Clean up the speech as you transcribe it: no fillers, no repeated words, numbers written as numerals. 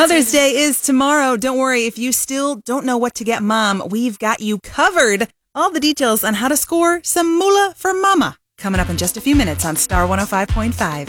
Mother's Day is tomorrow. Don't worry, if you still don't know what to get Mom, we've got you covered. All the details on how to score some moolah for Mama coming up in just a few minutes on Star 105.5.